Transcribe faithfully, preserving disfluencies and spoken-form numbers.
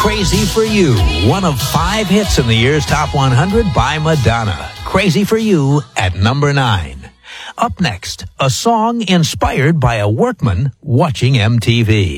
Crazy for You, one of five hits in the year's Top one hundred by Madonna. Crazy for You at number nine. Up next, a song inspired by a workman watching M T V.